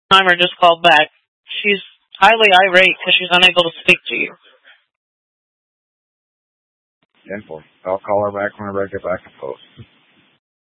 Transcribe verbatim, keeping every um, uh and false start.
Timer just called back. She's highly irate because she's unable to speak to you. ten four. I'll call her back whenever I get back to post.